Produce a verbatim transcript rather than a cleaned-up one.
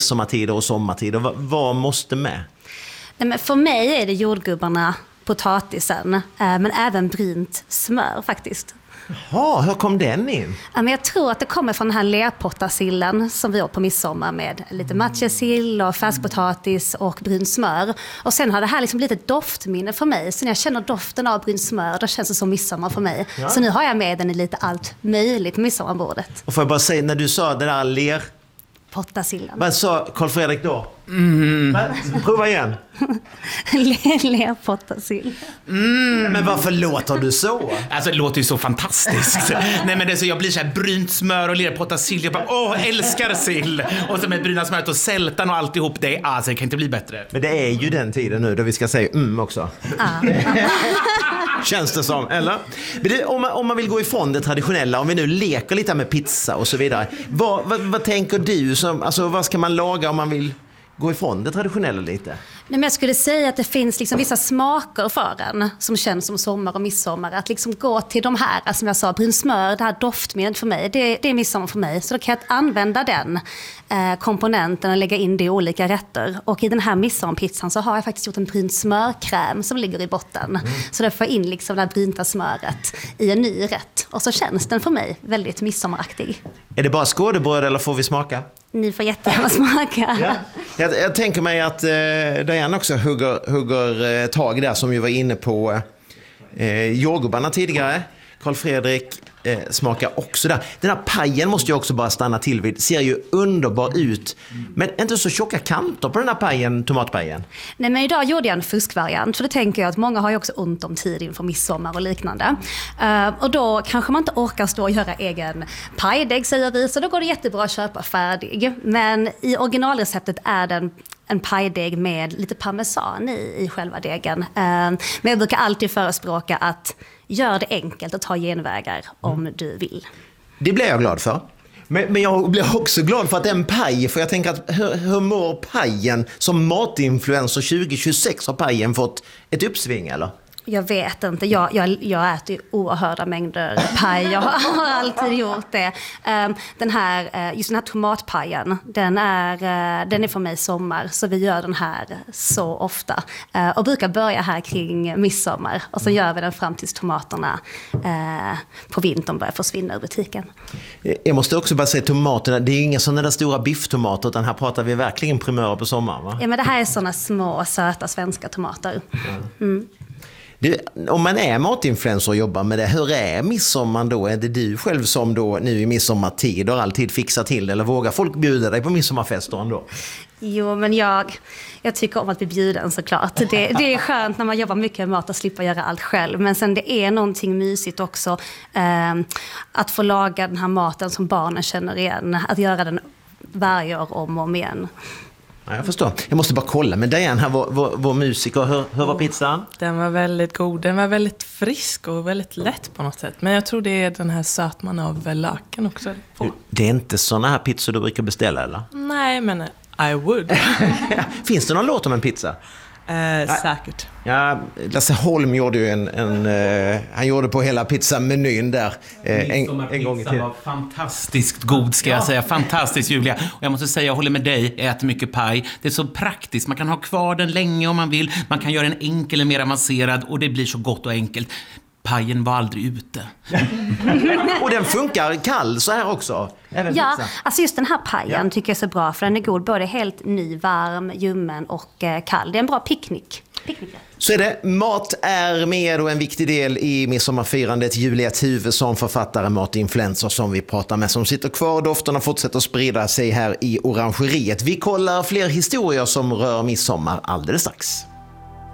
sommartider och sommartider. Vad, vad måste med? Nej, men för mig är det jordgubbarna, potatisen, eh, men även brynt smör faktiskt. Ja, hur kom den in? Ja, men jag tror att det kommer från den här lerpottasillen som vi åt på midsommar med lite matjessill och färskpotatis och brynt smör. Och sen har det här liksom blivit ett doftminne för mig. Så när jag känner doften av brynt smör, då känns det som midsommar för mig. Ja. Så nu har jag med den i lite allt möjligt på midsommarbordet. Och får jag bara säga, när du sa det där ler... Pottasillen. Vad sa Carl Fredrik då? Mm. Men, prova igen. Lerpottasillen. Mm. Men varför låter du så? Alltså det låter ju så fantastiskt. Nej men det är så, jag blir så här brynt smör och lerpottasill. Jag bara, åh, älskar sill. Och så med bryna smöret och sältan och alltihop. Det, alltså, det kan inte bli bättre. Men det är ju den tiden nu då vi ska säga mm också. Ah. Känns det som, eller? Men det, om, man, om man vill gå ifrån det traditionella, om vi nu leker lite med pizza och så vidare. Vad, vad, vad tänker du? Som, alltså, vad ska man laga om man vill gå ifrån det traditionella lite? Nej, men jag skulle säga att det finns liksom vissa smaker för en som känns som sommar och midsommar. Att liksom gå till de här, alltså som jag sa, brun smör, det här doftmedlet för mig, det, det är midsommar för mig. Så då kan jag använda den eh, komponenten och lägga in det i olika rätter. Och i den här midsommarpizzan så har jag faktiskt gjort en brun smörkräm som ligger i botten. Mm. Så då får jag in liksom det här brynta smöret i en ny rätt. Och så känns den för mig väldigt midsommaraktig. Är det bara skådebröd eller får vi smaka? Ni får jättegärna smaka. Ja. Jag, jag tänker mig att eh, Diane också hugger, hugger eh, tag där, som ju var inne på eh, jordgubbarna tidigare. Carl Fredrik eh, smakar också där. Den här pajen måste jag också bara stanna till vid. Ser ju underbar ut. Men inte så tjocka kanter på den här pajen, tomatpajen. Nej, men idag gjorde jag en fuskvariant. För det tänker jag att många har ju också ont om tid inför midsommar och liknande. Uh, och då kanske man inte orkar stå och göra egen pajdeg, säger vi. Så då går det jättebra att köpa färdig. Men i originalreceptet är den en pajdeg med lite parmesan i, i själva degen. Uh, men jag brukar alltid förespråka att gör det enkelt och ta genvägar om mm. du vill. Det blir jag glad för. Men, men jag blir också glad för att det är en paj. För jag tänker att hur, hur mår pajen som matinfluencer tjugo tjugosex? Har pajen fått ett uppsving eller? Jag vet inte. Jag, jag, jag äter ju oerhörda mängder paj. Jag har alltid gjort det. Den här, just den här tomatpajen, den är, den är för mig sommar. Så vi gör den här så ofta. Och brukar börja här kring midsommar. Och så gör vi den fram tills tomaterna på vintern börjar försvinna ur butiken. Jag måste också bara säga tomaterna. Det är inga sådana där stora bifftomater. Utan här pratar vi verkligen primörer på sommaren, va? Ja, men det här är sådana små, söta svenska tomater. Mm. Du, om man är matinfluencer och jobbar med det, hur är midsommar då? Är det du själv som då nu i midsommartid har alltid fixat till det? Eller vågar folk bjuda dig på midsommarfester ändå? Jo, men jag, jag tycker om att bli bjuden såklart. Det, det är skönt när man jobbar mycket med mat och slippa göra allt själv. Men sen det är någonting mysigt också eh, att få laga den här maten som barnen känner igen. Att göra den varje år om och om igen. Ja, jag förstår. Jag måste bara kolla med Diane här, vår, vår, vår musiker. Hur, hur var pizzan? Den var väldigt god. Den var väldigt frisk och väldigt lätt på något sätt. Men jag tror det är den här sötman av laken också. Det är inte såna här pizzor du brukar beställa, eller? Nej, men I would. Finns det någon låt om en pizza? Eh, säkert. Ja, Lasse Holm gjorde ju en, en uh, han gjorde på hela pizzamenyn där uh, en, en gång i tiden. Var fantastiskt god, ska jag säga. Fantastiskt, Julia. Och jag måste säga, jag håller med dig, jag äter mycket paj. Det är så praktiskt, man kan ha kvar den länge om man vill. Man kan göra en enkel eller mer avancerad och det blir så gott och enkelt. Pajen var aldrig ute. Och den funkar kall så här också. Även ja, pizza. Alltså just den här pajen ja. tycker jag är så bra. För den är god, både helt ny, varm, ljummen och eh, kall. Det är en bra picknick. Picknick. Så är det. Mat är med och en viktig del i midsommarfirandet. Julia Tuvesson, författare, matinfluencer som vi pratar med, som sitter kvar. Dofterna fortsätter sprida sig här i orangeriet. Vi kollar fler historier som rör midsommar alldeles strax.